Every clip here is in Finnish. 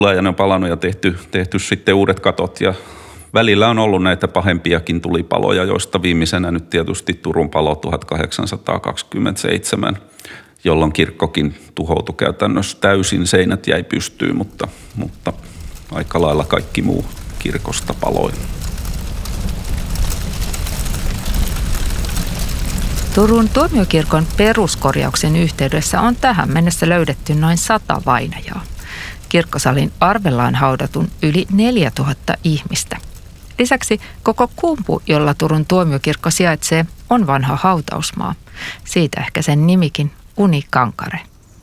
ja ne on palannut ja tehty sitten uudet katot ja välillä on ollut näitä pahempiakin tulipaloja, joista viimeisenä nyt tietysti Turun palo 1827, jolloin kirkkokin tuhoutui käytännössä täysin, seinät jäi pystyyn, mutta aika lailla kaikki muu kirkosta paloi. Turun tuomiokirkon peruskorjauksen yhteydessä on tähän mennessä löydetty noin 100 vainajaa. Kirkkosalin arvellaan haudatun yli 4000 ihmistä. Lisäksi koko kumpu, jolla Turun tuomiokirkko sijaitsee, on vanha hautausmaa. Siitä ehkä sen nimikin Unikankare.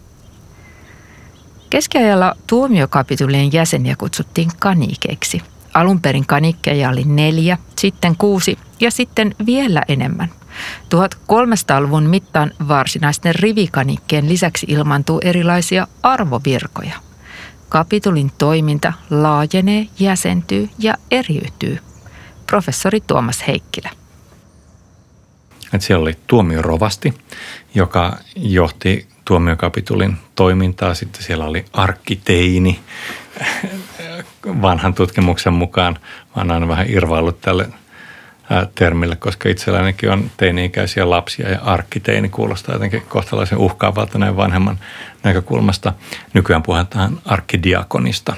Keskiajalla tuomiokapitulien jäseniä kutsuttiin kanikeiksi. Alun perin kanikkeja oli 4, sitten 6 ja sitten vielä enemmän. 1300-luvun mittaan varsinaisten rivikanikkeen lisäksi ilmaantuu erilaisia arvovirkoja. Kapitulin toiminta laajenee, jäsentyy ja eriytyy. Professori Tuomas Heikkilä. Siellä oli tuomiorovasti, joka johti tuomiokapitulin toimintaa. Sitten siellä oli arkkiteini. Vanhan tutkimuksen mukaan mä oon aina vähän irvaillut tälle termille, koska itsellänikin on teini-ikäisiä lapsia ja arkkiteini kuulostaa jotenkin kohtalaisen uhkaavalta näin vanhemman näkökulmasta. Nykyään puhutaan arkkidiakonista.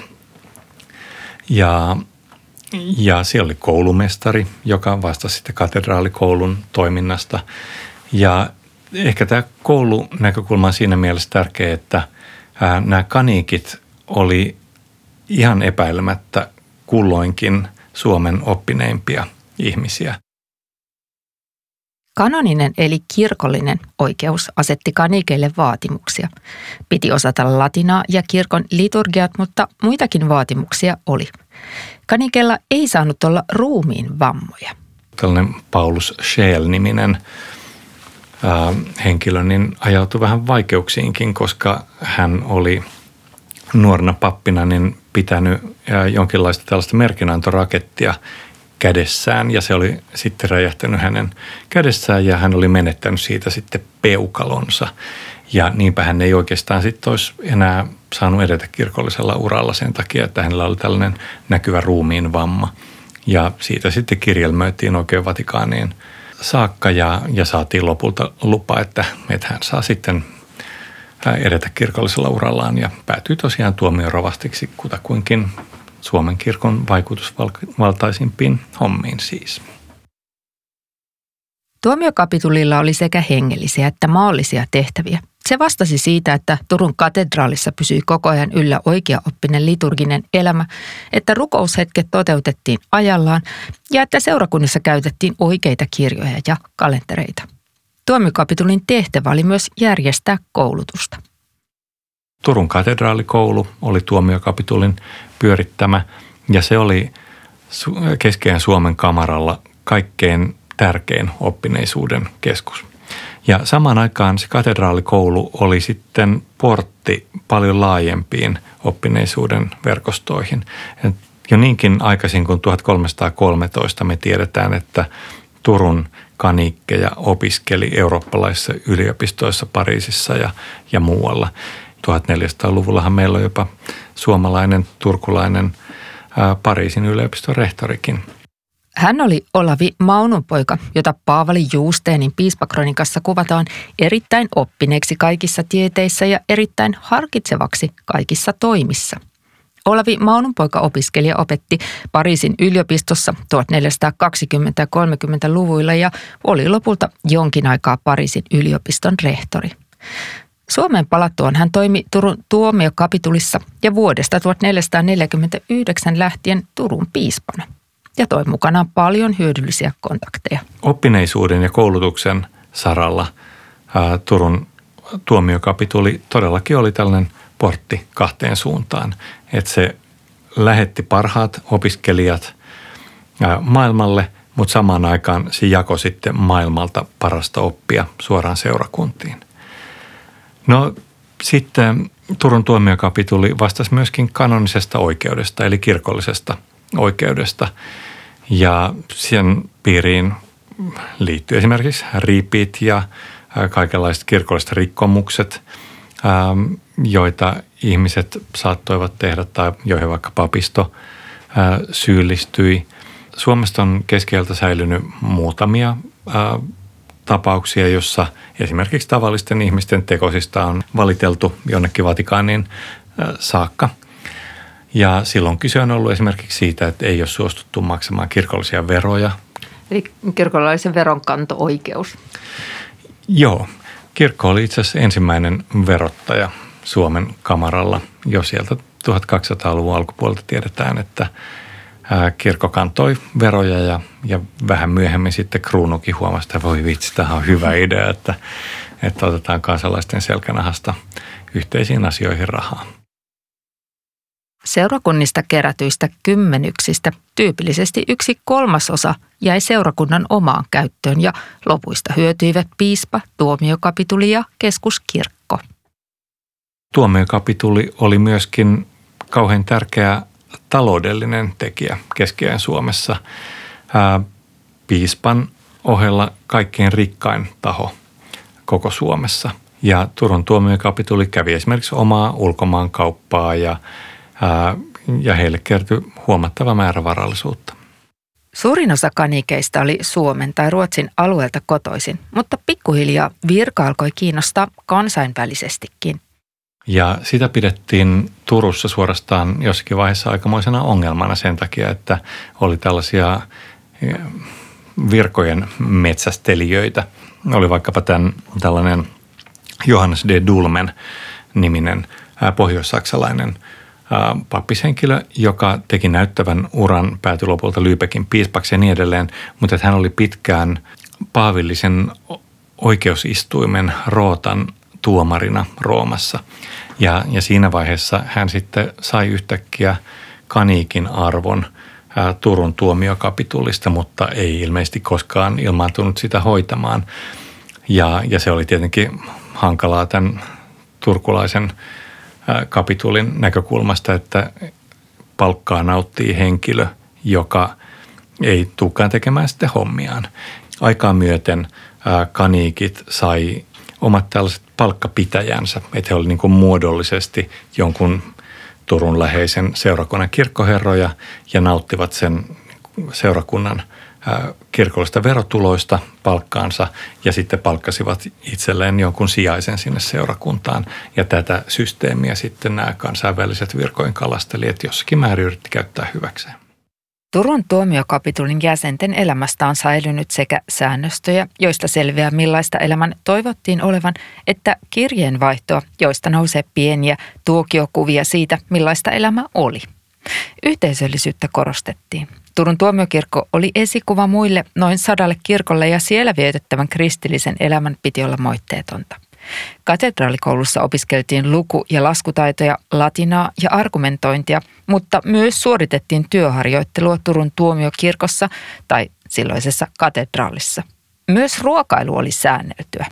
Ja siellä oli koulumestari, joka vastasi sitten katedraalikoulun toiminnasta. Ja ehkä tämä koulunäkökulma on siinä mielessä tärkeä, että nämä kaniikit oli ihan epäilemättä kulloinkin Suomen oppineimpia ihmisiä. Kanoninen eli kirkollinen oikeus asetti kanikeille vaatimuksia. Piti osata latinaa ja kirkon liturgiat, mutta muitakin vaatimuksia oli. Kanikeilla ei saanut olla ruumiin vammoja. Tällainen Paulus Scheel-niminen henkilö niin ajautui vähän vaikeuksiinkin, koska hän oli nuorena pappina niin pitänyt jonkinlaista tällaista merkinantorakettia kädessään ja se oli sitten räjähtänyt hänen kädessään ja hän oli menettänyt siitä sitten peukalonsa. Ja niinpä hän ei oikeastaan sitten olisi enää saanut edetä kirkollisella uralla sen takia, että hänellä oli tällainen näkyvä ruumiin vamma. Ja siitä sitten kirjelmöitiin oikein Vatikaaniin saakka ja saatiin lopulta lupa, että hän saa sitten edetä kirkollisella urallaan ja päätyi tosiaan tuomiorovastiksi kutakuinkin Suomen kirkon vaikutusvaltaisimpiin hommiin siis. Tuomiokapitulilla oli sekä hengellisiä että maallisia tehtäviä. Se vastasi siitä, että Turun katedraalissa pysyi koko ajan yllä oikeaoppinen liturginen elämä, että rukoushetket toteutettiin ajallaan ja että seurakunnissa käytettiin oikeita kirjoja ja kalentereita. Tuomiokapitulin tehtävä oli myös järjestää koulutusta. Turun katedraalikoulu oli tuomiokapitulin pyörittämä ja se oli Keski- Suomen kamaralla kaikkein tärkein oppineisuuden keskus. Ja samaan aikaan se katedraalikoulu oli sitten portti paljon laajempiin oppineisuuden verkostoihin. Et jo niinkin aikaisin kuin 1313 me tiedetään, että Turun kanikkeja opiskeli eurooppalaisissa yliopistoissa Pariisissa ja muualla. 1400-luvullahan meillä on jopa suomalainen, turkulainen Pariisin yliopiston rehtorikin. Hän oli Olavi Maununpoika, jota Paavali Juusteenin piispakronikassa kuvataan erittäin oppineeksi kaikissa tieteissä ja erittäin harkitsevaksi kaikissa toimissa. Olavi Maununpoika opiskeli ja opetti Pariisin yliopistossa 1420- ja 30-luvuilla ja oli lopulta jonkin aikaa Pariisin yliopiston rehtori. Suomeen palattuaan hän toimi Turun tuomiokapitulissa ja vuodesta 1449 lähtien Turun piispana ja toi mukanaan paljon hyödyllisiä kontakteja. Oppineisuuden ja koulutuksen saralla Turun tuomiokapituli todellakin oli tällainen portti kahteen suuntaan. Että se lähetti parhaat opiskelijat maailmalle, mutta samaan aikaan se jakoi sitten maailmalta parasta oppia suoraan seurakuntiin. No sitten Turun tuomiokapituli vastasi myöskin kanonisesta oikeudesta eli kirkollisesta oikeudesta. Ja sen piiriin liittyy esimerkiksi riipit ja kaikenlaiset kirkolliset rikkomukset. joita ihmiset saattoivat tehdä tai joihin vaikka papisto syyllistyi. Suomesta on keskiajalta säilynyt muutamia tapauksia, jossa esimerkiksi tavallisten ihmisten tekosista on valiteltu jonnekin Vatikaaniin saakka. Ja silloin kyse on ollut esimerkiksi siitä, että ei ole suostuttu maksamaan kirkollisia veroja. Eli kirkolla oli se veronkanto-oikeus. Joo. Kirkko oli itse asiassa ensimmäinen verottaja Suomen kamaralla. Jo sieltä 1200-luvun alkupuolelta tiedetään, että kirkko kantoi veroja ja vähän myöhemmin sitten kruunukin huomasi, että voi vitsi, tämä on hyvä idea, että otetaan kansalaisten selkänahasta yhteisiin asioihin rahaa. Seurakunnista kerätyistä kymmenyksistä tyypillisesti 1/3 jäi seurakunnan omaan käyttöön ja lopuista hyötyivät piispa, tuomiokapituli ja keskuskirkko. Tuomiokapituli oli myöskin kauhean tärkeä taloudellinen tekijä keskiajan Suomessa. Piispan ohella kaikkein rikkain taho koko Suomessa. Ja Turun tuomiokapituli kävi esimerkiksi omaa ulkomaankauppaa ja heille kertyi huomattava määrä varallisuutta. Suurin osa kanikeista oli Suomen tai Ruotsin alueelta kotoisin, mutta pikkuhiljaa virka alkoi kiinnostaa kansainvälisestikin. Ja sitä pidettiin Turussa suorastaan jossakin vaiheessa aikamoisena ongelmana sen takia, että oli tällaisia virkojen metsästelijöitä. Oli vaikkapa tällainen Johannes D. Dulmen niminen pohjoissaksalainen pappishenkilö, joka teki näyttävän uran, päätyi lopulta Lübeckin piispaksi ja niin edelleen, mutta hän oli pitkään paavillisen oikeusistuimen Rootan tuomarina Roomassa. Ja siinä vaiheessa hän sitten sai yhtäkkiä kaniikin arvon Turun tuomiokapitulista, mutta ei ilmeisesti koskaan ilmaantunut sitä hoitamaan. Ja se oli tietenkin hankalaa tämän turkulaisen kapitulin näkökulmasta, että palkkaa nauttii henkilö, joka ei tulekaan tekemään sitten hommiaan. Aikaa myöten kaniikit sai omat tällaiset palkkapitäjänsä, että he olivat niin kuin muodollisesti jonkun Turun läheisen seurakunnan kirkkoherroja ja nauttivat sen seurakunnan kirkollisista verotuloista palkkaansa ja sitten palkkasivat itselleen jonkun sijaisen sinne seurakuntaan. Ja tätä systeemiä sitten nämä kansainväliset virkojen kalastelijat jossakin määrin yritti käyttää hyväkseen. Turun tuomiokapitulin jäsenten elämästä on säilynyt sekä säännöstöjä, joista selviää millaista elämän toivottiin olevan, että kirjeenvaihtoa, joista nousee pieniä tuokiokuvia siitä, millaista elämä oli. Yhteisöllisyyttä korostettiin. Turun tuomiokirkko oli esikuva muille noin 100 kirkolle ja siellä vietettävän kristillisen elämän piti olla moitteetonta. Katedraalikoulussa opiskeltiin luku- ja laskutaitoja, latinaa ja argumentointia, mutta myös suoritettiin työharjoittelua Turun tuomiokirkossa tai silloisessa katedraalissa. Myös ruokailu oli säänneltyä.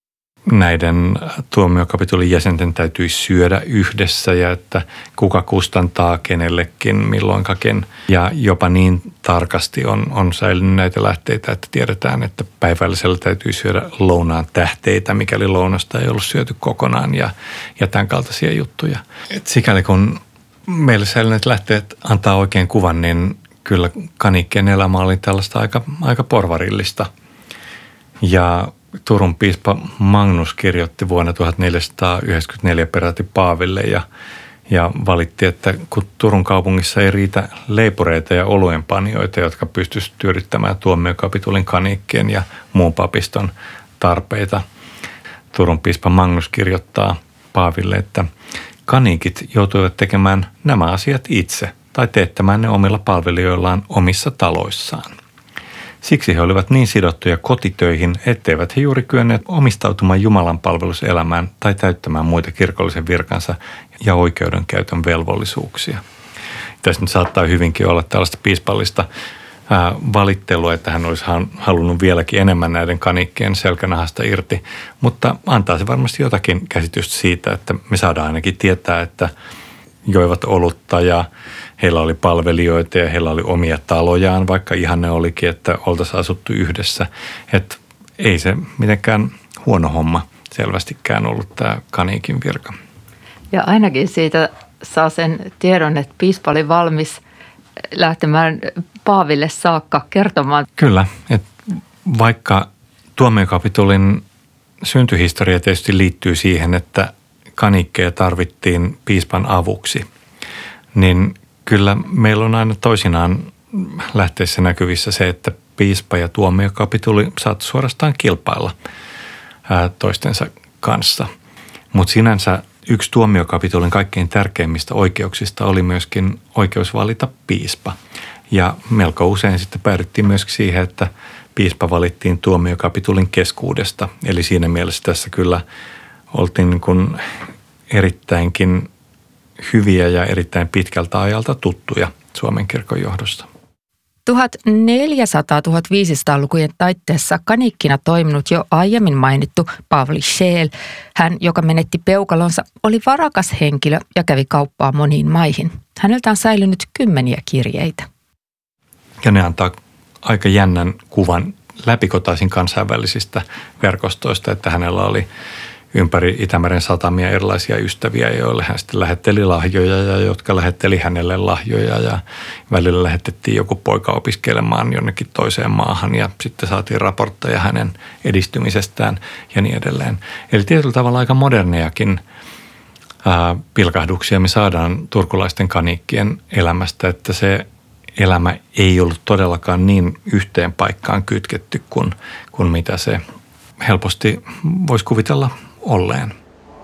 Näiden tuomiokapitulin jäsenten täytyy syödä yhdessä ja että kuka kustantaa kenellekin milloinkakin. Ja jopa niin tarkasti on säilynyt näitä lähteitä, että tiedetään, että päivällisellä täytyy syödä lounaan tähteitä, mikäli lounasta ei ollut syöty kokonaan ja tämän kaltaisia juttuja. Et sikäli kun meille säilyneet lähteet antaa oikein kuvan, niin kyllä kanikkien elämä oli tällaista aika porvarillista. Ja Turun piispa Magnus kirjoitti vuonna 1494 peräti Paaville ja valitti, että kun Turun kaupungissa ei riitä leipureita ja oluenpanijoita, jotka pystyisivät tyydyttämään tuomiokapitulin kaniikkien ja muun papiston tarpeita. Turun piispa Magnus kirjoittaa Paaville, että kaniikit joutuivat tekemään nämä asiat itse tai teettämään ne omilla palvelijoillaan omissa taloissaan. Siksi he olivat niin sidottuja kotitöihin, etteivät he juuri kyenneet omistautumaan Jumalan palveluselämään tai täyttämään muita kirkollisen virkansa ja oikeudenkäytön velvollisuuksia. Tässä nyt saattaa hyvinkin olla tällaista piispallista valittelua, että hän olisi halunnut vieläkin enemmän näiden kanikkien selkänahasta irti, mutta antaa se varmasti jotakin käsitystä siitä, että me saadaan ainakin tietää, että joivat olutta ja heillä oli palvelijoita ja heillä oli omia talojaan, vaikka ihanne olikin, että oltaisiin asuttu yhdessä. Että ei se mitenkään huono homma selvästikään ollut tämä kaniikin virka. Ja ainakin siitä saa sen tiedon, että piispa oli valmis lähtemään paaville saakka kertomaan. Kyllä, että vaikka tuomiokapitulin syntyhistoria tietysti liittyy siihen, että kanikkeja tarvittiin piispan avuksi, niin kyllä meillä on aina toisinaan lähteessä näkyvissä se, että piispa ja tuomiokapituli saattoi suorastaan kilpailla toistensa kanssa. Mutta sinänsä yksi tuomiokapitulin kaikkein tärkeimmistä oikeuksista oli myöskin oikeus valita piispa. Ja melko usein sitten päädyttiin myöskin siihen, että piispa valittiin tuomiokapitulin keskuudesta. Eli siinä mielessä tässä kyllä oltiin niin kuin erittäinkin hyviä ja erittäin pitkältä ajalta tuttuja Suomen kirkon johdosta. 1400-1500-lukujen taitteessa kanikkina toiminut jo aiemmin mainittu Pavli Scheel, hän, joka menetti peukalonsa, oli varakas henkilö ja kävi kauppaa moniin maihin. Häneltä on säilynyt kymmeniä kirjeitä. Ja ne antaa aika jännän kuvan läpikotaisin kansainvälisistä verkostoista, että hänellä oli ympäri Itämeren satamia erilaisia ystäviä, joille hän sitten lähetteli lahjoja ja jotka lähetteli hänelle lahjoja ja välillä lähetettiin joku poika opiskelemaan jonnekin toiseen maahan ja sitten saatiin raportteja hänen edistymisestään ja niin edelleen. Eli tietyllä tavalla aika modernejakin pilkahduksia me saadaan turkulaisten kaniikkien elämästä, että se elämä ei ollut todellakaan niin yhteen paikkaan kytketty kuin mitä se helposti voisi kuvitella olleen.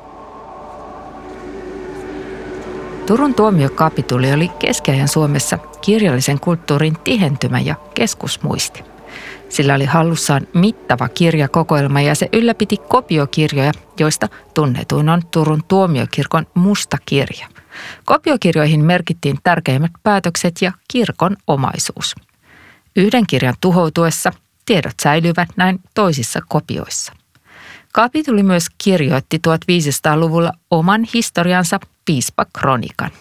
Turun tuomiokapituli oli keskiajan Suomessa kirjallisen kulttuurin tihentymä ja keskusmuisti. Sillä oli hallussaan mittava kirjakokoelma ja se ylläpiti kopiokirjoja, joista tunnetuin on Turun tuomiokirkon musta kirja. Kopiokirjoihin merkittiin tärkeimmät päätökset ja kirkon omaisuus. Yhden kirjan tuhoutuessa tiedot säilyvät näin toisissa kopioissa. Kapituli myös kirjoitti 1500-luvulla oman historiansa piispakronikan.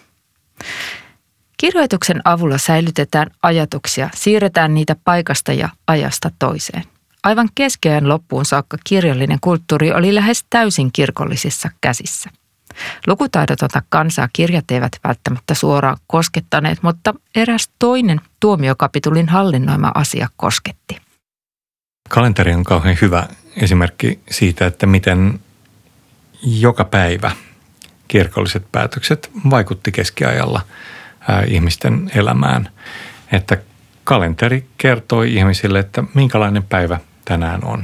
Kirjoituksen avulla säilytetään ajatuksia, siirretään niitä paikasta ja ajasta toiseen. Aivan keskiajan loppuun saakka kirjallinen kulttuuri oli lähes täysin kirkollisissa käsissä. Lukutaidotonta kansaa kirjat eivät välttämättä suoraan koskettaneet, mutta eräs toinen tuomiokapitulin hallinnoima asia kosketti. Kalenteri on kauhean hyvä esimerkki siitä, että miten joka päivä kirkolliset päätökset vaikutti keskiajalla ihmisten elämään. Että kalenteri kertoi ihmisille, että minkälainen päivä tänään on.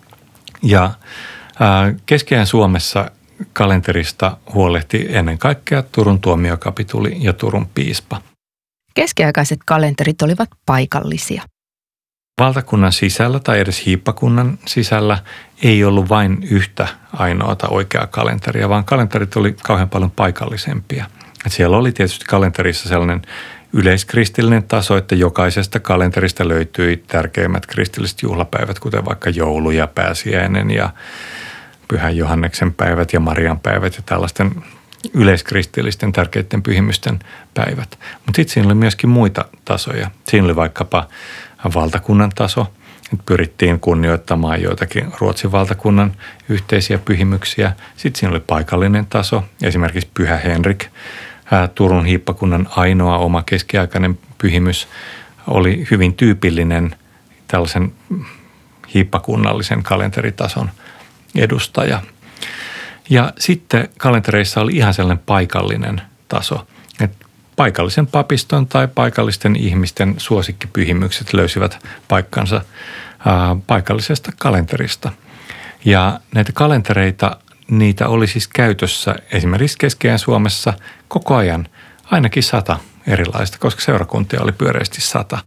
Ja keskiajan Suomessa kalenterista huolehti ennen kaikkea Turun tuomiokapituli ja Turun piispa. Keskiaikaiset kalenterit olivat paikallisia. Valtakunnan sisällä tai edes hiippakunnan sisällä ei ollut vain yhtä ainoata oikeaa kalenteria, vaan kalenterit oli kauhean paljon paikallisempia. Et siellä oli tietysti kalenterissa sellainen yleiskristillinen taso, että jokaisesta kalenterista löytyi tärkeimmät kristilliset juhlapäivät, kuten vaikka joulu ja pääsiäinen ja Pyhän Johanneksen päivät ja Marian päivät ja tällaisten yleiskristillisten tärkeiden pyhimysten päivät. Mutta sitten siinä oli myöskin muita tasoja. Siinä oli vaikkapa valtakunnan taso, että pyrittiin kunnioittamaan joitakin Ruotsin valtakunnan yhteisiä pyhimyksiä. Sitten siinä oli paikallinen taso, esimerkiksi Pyhä Henrik, Turun hiippakunnan ainoa oma keskiaikainen pyhimys, oli hyvin tyypillinen tällaisen hiippakunnallisen kalenteritason edustaja. Ja sitten kalentereissa oli ihan sellainen paikallinen taso, että paikallisen papiston tai paikallisten ihmisten suosikkipyhimykset löysivät paikkansa paikallisesta kalenterista. Ja näitä kalentereita, niitä oli siis käytössä esimerkiksi keskiajan Suomessa koko ajan ainakin 100 erilaista, koska seurakuntia oli pyöreästi 100.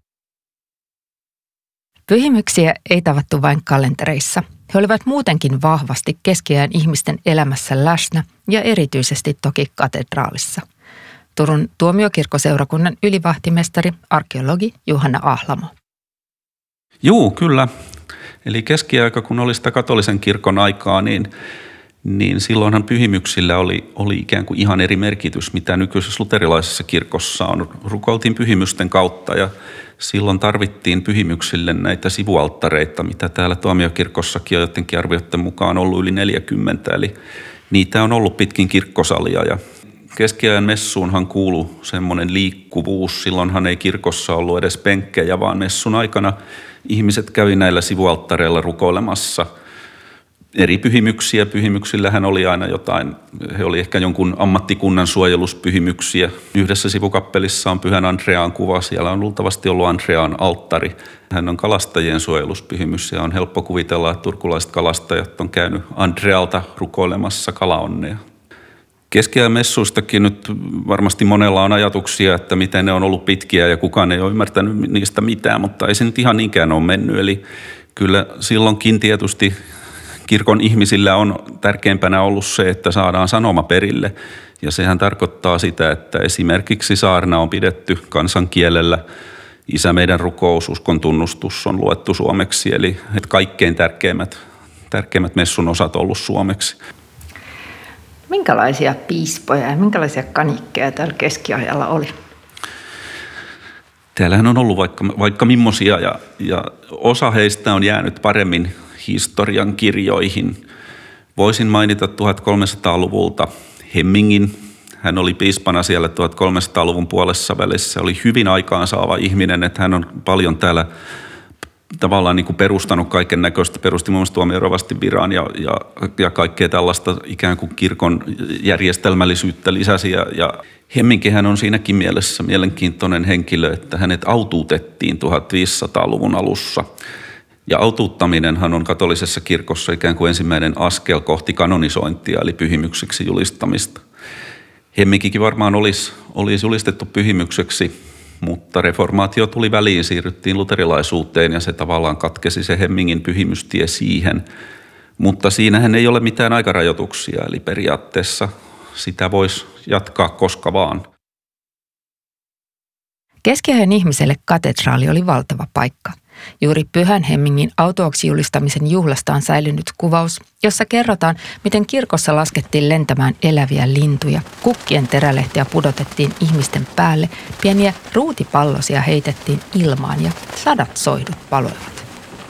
Pyhimyksiä ei tavattu vain kalentereissa. He olivat muutenkin vahvasti keskiajan ihmisten elämässä läsnä ja erityisesti toki katedraalissa. Turun tuomiokirkkoseurakunnan ylivahtimestari, arkeologi Juhanna Ahlamo. Juu, kyllä. Eli keskiaika, kun oli sitä katolisen kirkon aikaa, niin silloinhan pyhimyksillä oli ikään kuin ihan eri merkitys, mitä nykyisessä luterilaisessa kirkossa on. Rukoiltiin pyhimysten kautta ja silloin tarvittiin pyhimyksille näitä sivualttareita, mitä täällä tuomiokirkossakin on jotenkin arvioiden mukaan ollut yli 40. Niitä on ollut pitkin kirkkosalia ja keskiajan messuunhan kuului semmoinen liikkuvuus. Silloinhan ei kirkossa ollut edes penkkejä, vaan messun aikana ihmiset kävi näillä sivualttareilla rukoilemassa eri pyhimyksiä. Pyhimyksillähän oli aina jotain, he oli ehkä jonkun ammattikunnan suojeluspyhimyksiä. Yhdessä sivukappelissa on Pyhän Andreaan kuva, siellä on luultavasti ollut Andreaan alttari. Hän on kalastajien suojeluspyhimys ja on helppo kuvitella, että turkulaiset kalastajat on käynyt Andrealta rukoilemassa kalaonnea. Keskiajan messuistakin nyt varmasti monella on ajatuksia, että miten ne on ollut pitkiä ja kukaan ei ole ymmärtänyt niistä mitään, mutta ei se nyt ihan niinkään ole mennyt. Eli kyllä silloinkin tietysti kirkon ihmisillä on tärkeimpänä ollut se, että saadaan sanoma perille. Ja sehän tarkoittaa sitä, että esimerkiksi saarna on pidetty kansankielellä. Isä meidän rukous, uskon tunnustus on luettu suomeksi, eli kaikkein tärkeimmät messun osat on ollut suomeksi. Minkälaisia piispoja ja minkälaisia kanikkeja täällä keskiajalla oli? Täällähän on ollut vaikka millaisia ja osa heistä on jäänyt paremmin historian kirjoihin. Voisin mainita 1300-luvulta Hemmingin. Hän oli piispana siellä 1300-luvun puolessa välissä. Oli hyvin aikaansaava ihminen, että hän on paljon täällä tavallaan niin kuin perustanut kaiken näköistä, perusti muun muassa tuomiorovastin viran ja kaikkea tällaista ikään kuin kirkon järjestelmällisyyttä lisäsi. Ja Hemminkihän on siinäkin mielessä mielenkiintoinen henkilö, että hänet autuutettiin 1500-luvun alussa. Ja autuuttaminenhan on katolisessa kirkossa ikään kuin ensimmäinen askel kohti kanonisointia, eli pyhimykseksi julistamista. Hemminkikin varmaan olisi julistettu pyhimykseksi, mutta reformaatio tuli väliin, siirryttiin luterilaisuuteen ja se tavallaan katkesi se Hemmingin pyhimystie siihen. Mutta siinähän ei ole mitään aikarajoituksia, eli periaatteessa sitä voisi jatkaa koska vaan. Keskiajan ihmiselle katedraali oli valtava paikka. Juuri Pyhän Hemmingin autuaksi julistamisen juhlasta on säilynyt kuvaus, jossa kerrotaan, miten kirkossa laskettiin lentämään eläviä lintuja, kukkien terälehtiä pudotettiin ihmisten päälle, pieniä ruutipallosia heitettiin ilmaan ja sadat soidut paloivat.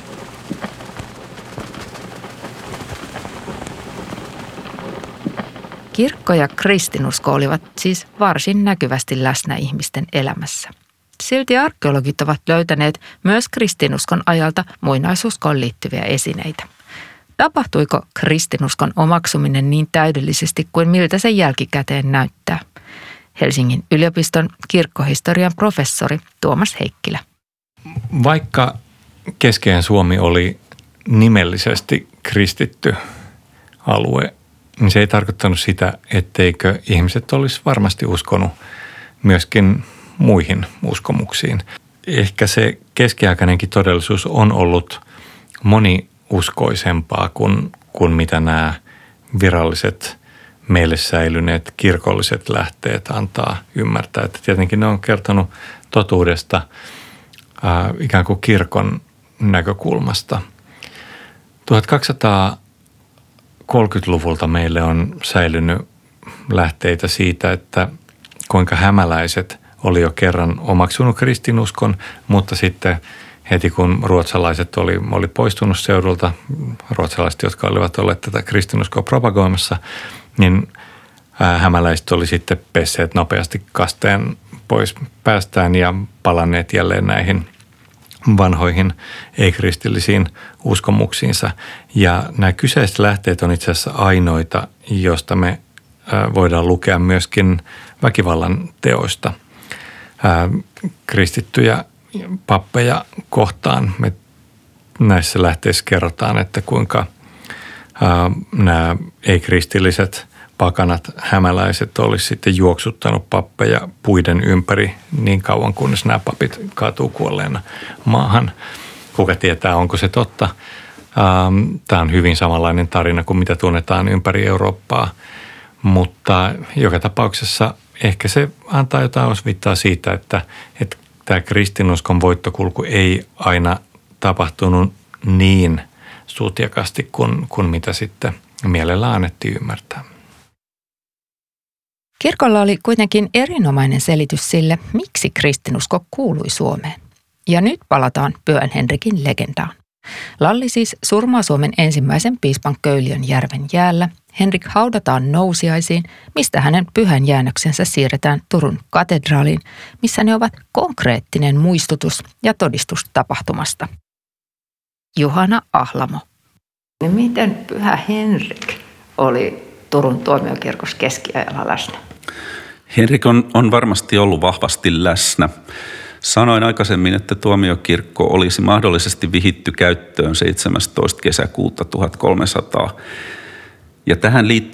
Kirkko ja kristinusko olivat siis varsin näkyvästi läsnä ihmisten elämässä. Silti arkeologit ovat löytäneet myös kristinuskon ajalta muinaisuuskoon liittyviä esineitä. Tapahtuiko kristinuskon omaksuminen niin täydellisesti kuin miltä se jälkikäteen näyttää? Helsingin yliopiston kirkkohistorian professori Tuomas Heikkilä. Vaikka keskiajan Suomi oli nimellisesti kristitty alue, niin se ei tarkoittanut sitä, etteikö ihmiset olisi varmasti uskonut myöskin muihin uskomuksiin. Ehkä se keskiaikainenkin todellisuus on ollut moniuskoisempaa kuin mitä nämä viralliset meille säilyneet kirkolliset lähteet antaa ymmärtää. Että tietenkin ne on kertonut totuudesta ikään kuin kirkon näkökulmasta. 1230-luvulta meille on säilynyt lähteitä siitä, että kuinka hämäläiset oli jo kerran omaksunut kristinuskon, mutta sitten heti kun ruotsalaiset oli poistunut seudulta, ruotsalaiset, jotka olivat olleet tätä kristinuskoa propagoimassa, niin hämäläiset oli sitten pesseet nopeasti kasteen pois päästään ja palanneet jälleen näihin vanhoihin ei-kristillisiin uskomuksiinsa. Ja nämä kyseiset lähteet on itse asiassa ainoita, josta me voidaan lukea myöskin väkivallan teoista kristittyjä pappeja kohtaan. Me näissä lähteissä kerrotaan, että kuinka nämä ei-kristilliset pakanat hämäläiset olisi sitten juoksuttanut pappeja puiden ympäri niin kauan, kunnes nämä papit kaatuu kuolleena maahan. Kuka tietää, onko se totta? Tämä on hyvin samanlainen tarina kuin mitä tunnetaan ympäri Eurooppaa, mutta joka tapauksessa ehkä se antaa jotain osviittaa siitä, että tämä kristinuskon voittokulku ei aina tapahtunut niin sutjakasti kuin mitä sitten mielellä annettiin ymmärtää. Kirkolla oli kuitenkin erinomainen selitys sille, miksi kristinusko kuului Suomeen. Ja nyt palataan Pyhän Henrikin legendaan. Lalli siis surmaa Suomen ensimmäisen piispan Köyliön järven jäällä Henrik haudataan Nousiaisiin, mistä hänen pyhän jäännöksensä siirretään Turun katedraaliin, missä ne ovat konkreettinen muistutus ja todistus tapahtumasta. Juhana Ahlamo. Miten pyhä Henrik oli Turun tuomiokirkossa keskiajalla läsnä? Henrik on varmasti ollut vahvasti läsnä. Sanoin aikaisemmin, että tuomiokirkko olisi mahdollisesti vihitty käyttöön 17. kesäkuuta 1300. Ja tähän liittyy